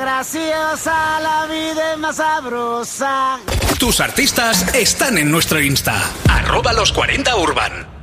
graciosa, la vida es más sabrosa. Tus artistas están en nuestro Insta, @los40urban.